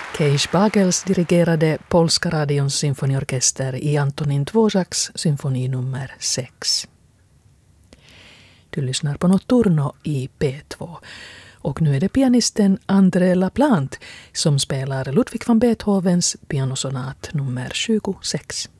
Cage Bagels dirigerade Polska radions symfoniorkester i Antonin Dvořáks symfoni nummer 6. Du lyssnar på Notturno i P2. Och nu är det pianisten André Laplant som spelar Ludwig van Beethovens pianosonat nummer 26.